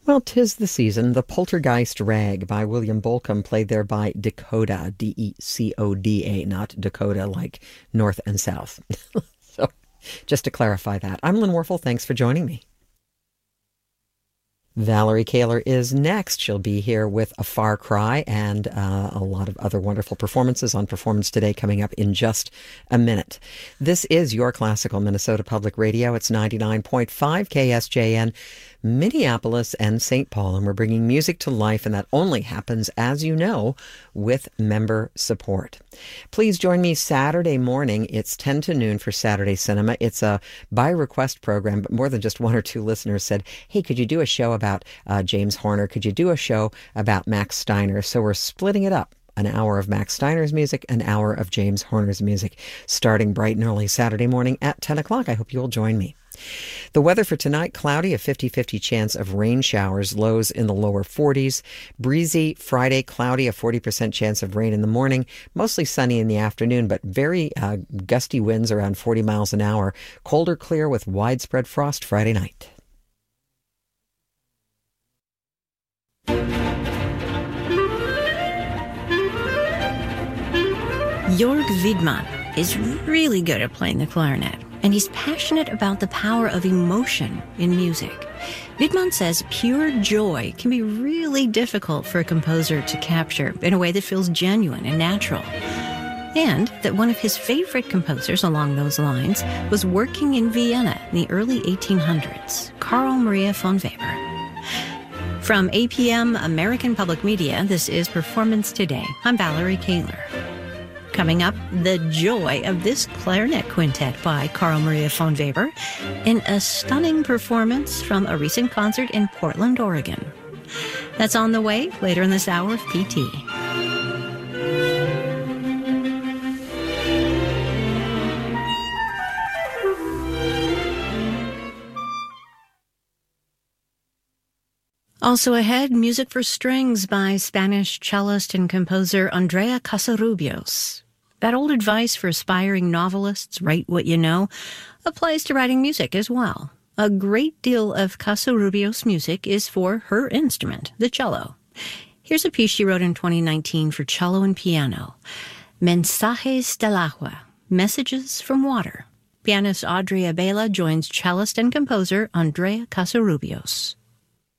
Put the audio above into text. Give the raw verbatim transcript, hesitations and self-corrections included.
Well, 'tis the season. The Poltergeist Rag by William Bolcom, played there by Dakota, D E C O D A, not Dakota like North and South. So, just to clarify that. I'm Lynn Warfel. Thanks for joining me. Valerie Kaler is next. She'll be here with A Far Cry and uh, a lot of other wonderful performances on Performance Today coming up in just a minute. This is your Classical Minnesota Public Radio. It's ninety-nine point five K S J N, Minneapolis and Saint Paul, and we're bringing music to life, and that only happens, as you know, with member support. Please join me Saturday morning. It's ten to noon for Saturday Cinema. It's a by-request program, but more than just one or two listeners said, hey, could you do a show about uh, James Horner? Could you do a show about Max Steiner? So we're splitting it up. An hour of Max Steiner's music, an hour of James Horner's music, starting bright and early Saturday morning at ten o'clock. I hope you'll join me. The weather for tonight, cloudy, a fifty-fifty chance of rain showers, lows in the lower forties. Breezy Friday, cloudy, a forty percent chance of rain in the morning. Mostly sunny in the afternoon, but very uh, gusty winds around forty miles an hour. Colder, clear with widespread frost Friday night. Jörg Widmann is really good at playing the clarinet, and he's passionate about the power of emotion in music. Widmann says pure joy can be really difficult for a composer to capture in a way that feels genuine and natural. And that one of his favorite composers along those lines was working in Vienna in the early eighteen hundreds, Carl Maria von Weber. From A P M American Public Media, this is Performance Today. I'm Valerie Kaler. Coming up, the joy of this clarinet quintet by Carl Maria von Weber in a stunning performance from a recent concert in Portland, Oregon. That's on the way later in this hour of P T. Also ahead, music for strings by Spanish cellist and composer Andrea Casarubios. That old advice for aspiring novelists, write what you know, applies to writing music as well. A great deal of Casarubios' music is for her instrument, the cello. Here's a piece she wrote in twenty nineteen for cello and piano. Mensajes del agua, Messages from Water. Pianist Audrey Abela joins cellist and composer Andrea Casarubios.